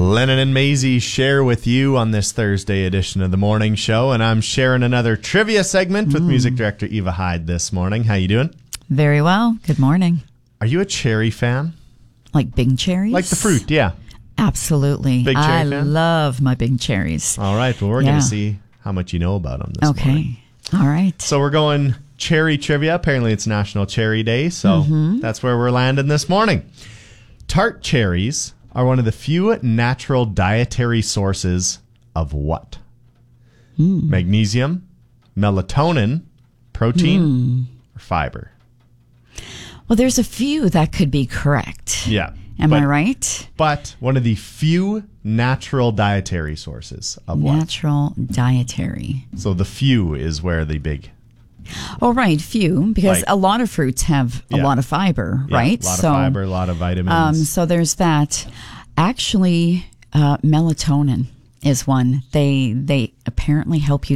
Lennon and Maisie share with you on this Thursday edition of the morning show, and I'm sharing another trivia segment with music director Eva Hyde this morning. How you doing? Very well. Good morning. Are you a cherry fan? Like big cherries? Like the fruit, yeah. Absolutely. Big cherry fan? I love my big cherries. All right, well, we're going to see how much you know about them this morning. All right. So we're going cherry trivia. Apparently it's National Cherry Day, so that's where we're landing this morning. Tart cherries are one of the few natural dietary sources of what? Magnesium, melatonin, protein, or fiber? Well, there's a few that could be correct. Yeah. Am I right? But one of the few natural dietary sources of what? Natural dietary. So the few is where the big... Oh, right. Few, because Like- a lot of fruits have a lot of fiber, Yeah, right? A lot of fiber, a lot of vitamins. So there's that. Actually, melatonin is one. They apparently help you